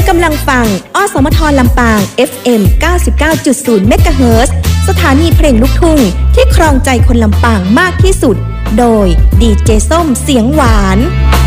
กำลังฟังอสมทลำปาง FM 99.0 เมกะเฮิรตซ์สถานีเพลงลูกทุ่งที่ครองใจคนลำปางมากที่สุดโดยดีเจส้มเสียงหวาน